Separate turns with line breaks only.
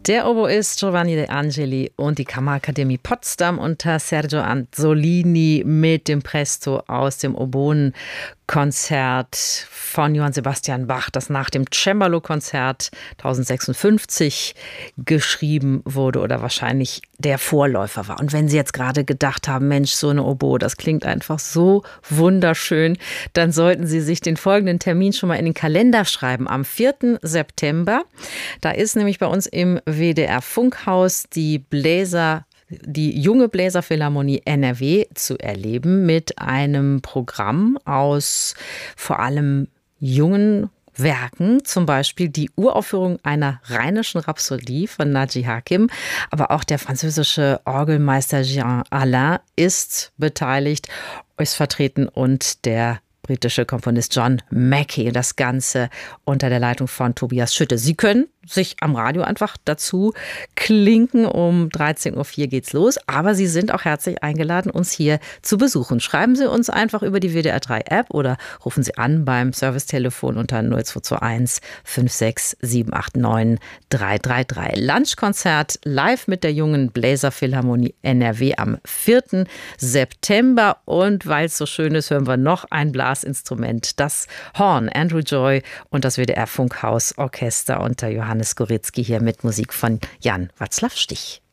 Der Oboist Giovanni De Angeli und die Kammerakademie Potsdam unter Sergio Anzolini mit dem Presto aus dem Oboenkonzert von Johann Sebastian Bach, das nach dem Cembalo-Konzert 1056 geschrieben wurde oder wahrscheinlich der Vorläufer war. Und wenn Sie jetzt gerade gedacht haben, Mensch, so eine Oboe, das klingt einfach so wunderschön, dann sollten Sie sich den folgenden Termin schon mal in den Kalender schreiben. Am 4. September, da ist nämlich bei uns im WDR Funkhaus die junge Bläserphilharmonie NRW zu erleben mit einem Programm aus vor allem jungen Werken, zum Beispiel die Uraufführung einer rheinischen Rhapsodie von Naji Hakim, aber auch der französische Orgelmeister Jean Alain ist beteiligt, ist vertreten und der britische Komponist John Mackey. Das Ganze unter der Leitung von Tobias Schütte. Sie können sich am Radio einfach dazu klinken. Um 13.04 Uhr geht's los. Aber Sie sind auch herzlich eingeladen, uns hier zu besuchen. Schreiben Sie uns einfach über die WDR 3 App oder rufen Sie an beim Servicetelefon unter 0221 56 789 333. Lunchkonzert live mit der jungen Bläserphilharmonie NRW am 4. September. Und weil es so schön ist, hören wir noch ein Blasinstrument, das Horn. Andrew Joy und das WDR Funkhaus Orchester unter Johannes Goritzky hier mit Musik von Jan Václav Stich.